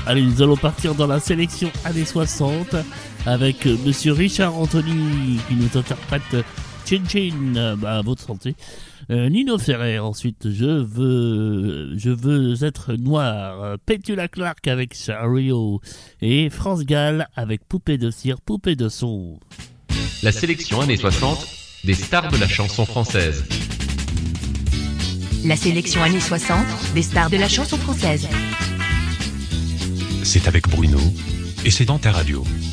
Allez, nous allons partir dans la sélection années 60 avec monsieur Richard Anthony qui nous interprète Chin Chin, à votre santé. Nino Ferrer, ensuite, je veux être noir. Petula Clark avec Rio et France Gall avec Poupée de cire, Poupée de son. La sélection années 60 des stars de la chanson française. La sélection années 60 des stars de la chanson française. C'est avec Bruno et c'est dans ta radio.